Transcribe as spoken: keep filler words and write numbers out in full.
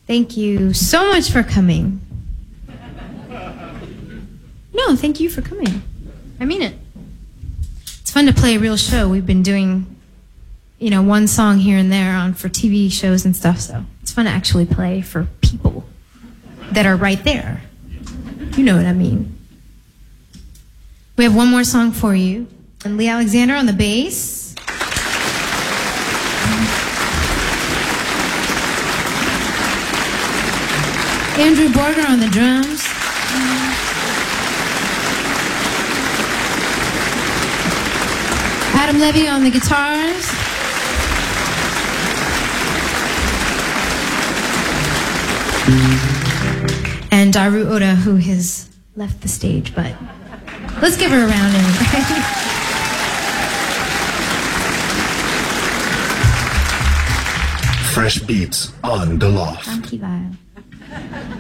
Thank you so much for coming. No, thank you for coming. I mean it. It's fun to play a real show. We've been doing, you know, one song here and there on for T V shows and stuff, so it's fun to actually play for people that are right there. You know what I mean. We have one more song for you. And Lee Alexander on the bass. Andrew Borger on the drums. Adam Levy on the guitars. And Daru Oda, who has left the stage, but let's give her a round anyway. Fresh beats on The Loft. Funky vibe.